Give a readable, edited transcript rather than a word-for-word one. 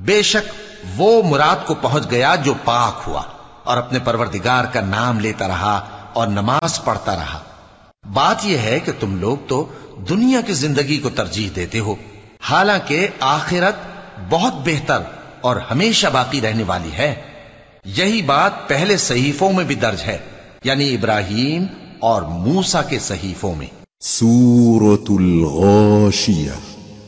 बेशक वो मुराद को पहुंच गया जो पाक हुआ और अपने परवरदिगार का नाम लेता रहा और नमाज पढ़ता रहा। बात यह है कि तुम लोग तो दुनिया की जिंदगी को तरजीह देते हो, हालांकि आखिरत बहुत बेहतर और हमेशा बाकी रहने वाली है। यही बात पहले सहीफों में भी दर्ज है, यानी इब्राहीम और मूसा के सहीफों में। सूरतुल गाशिया।